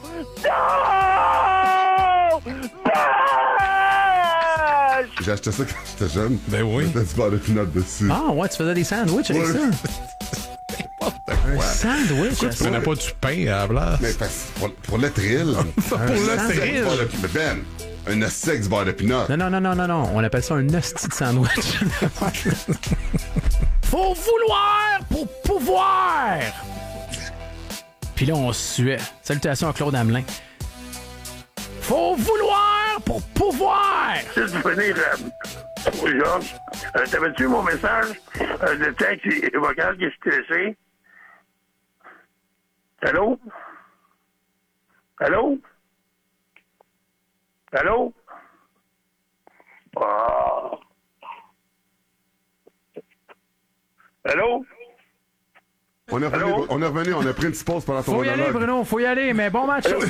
J'ai acheté ça quand j'étais jeune. Ben oui. C'était du beurre de pinot dessus. Ah, ouais, tu faisais des sandwichs avec ça. Un sandwich, Tu prenais pas du pain à la place? Mais pour le thrill. Pour le thrill. Mais Ben, un hostie avec du beurre de pinot. Non. On appelle ça un hostie de sandwich. Faut vouloir pour pouvoir! Puis là, on suait. Salutations à Claude Hamelin. Faut vouloir pour pouvoir! Si tu venir, Georges, t'avais-tu mon message de texte vocal que je t'ai laissé? Allô? Allô? Allô? Oh. Allô? On est revenu, on a pris une petite pause pendant ton Faut y aller, monologue. Bruno, faut y aller, mais bon match.